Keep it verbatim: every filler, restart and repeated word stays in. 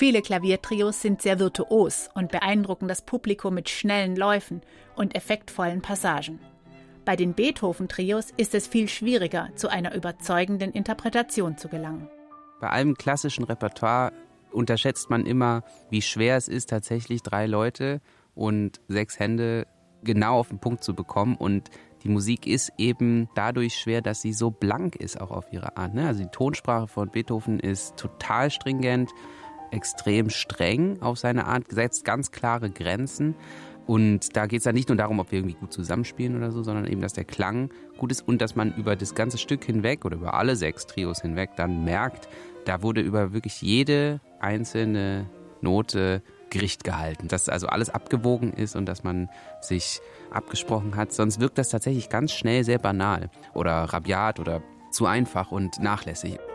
Viele Klaviertrios sind sehr virtuos und beeindrucken das Publikum mit schnellen Läufen und effektvollen Passagen. Bei den Beethoven-Trios ist es viel schwieriger, zu einer überzeugenden Interpretation zu gelangen. Bei allem klassischen Repertoire unterschätzt man immer, wie schwer es ist, tatsächlich drei Leute und sechs Hände genau auf den Punkt zu bekommen. Und die Musik ist eben dadurch schwer, dass sie so blank ist, auch auf ihre Art. Also die Tonsprache von Beethoven ist total stringent, extrem streng auf seine Art, setzt ganz klare Grenzen. Und da geht es dann nicht nur darum, ob wir irgendwie gut zusammenspielen oder so, sondern eben, dass der Klang gut ist und dass man über das ganze Stück hinweg oder über alle sechs Trios hinweg dann merkt, da wurde über wirklich jede einzelne Note Gericht gehalten, dass also alles abgewogen ist und dass man sich abgesprochen hat. Sonst wirkt das tatsächlich ganz schnell sehr banal oder rabiat oder zu einfach und nachlässig.